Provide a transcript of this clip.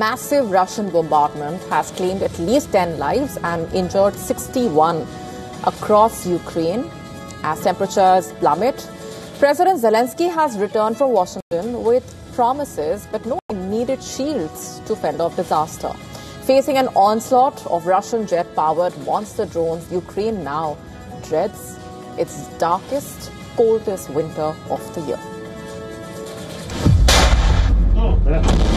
massive Russian bombardment has claimed at least 10 lives and injured 61 across Ukraine. As temperatures plummet, President Zelensky has returned from Washington with promises but no immediate shields to fend off disaster. Facing an onslaught of Russian jet-powered monster drones, Ukraine now dreads its darkest, coldest winter of the year.